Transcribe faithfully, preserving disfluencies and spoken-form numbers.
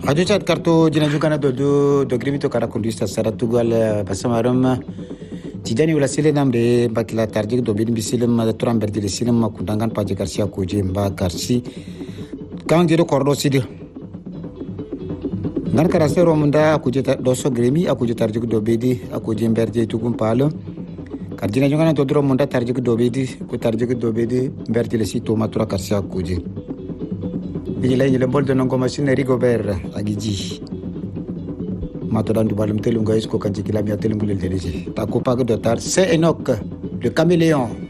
Radio chat kartu jina jukana do do do grimi to kara kundista sara tugal basamaram tidani wala sile namre bakila tarjik do bin bisilim ma turam berdile silim ma kundangan paje karsia koje mba karsi kan jero kordo sidi ngar kara sero munda akuje do so grimi akuje tarjik do bedi akuje berje tugum palo karjina jukana do dro munda tarjik do bedi ko tarjik do bedi berdile si to matura karsia koje il est le bol de non commission Rigobert Agiji Matodan du balum telunga isko kanji kila mi telungu le deliji ta ko pa do tar c'est Enoch le caméléon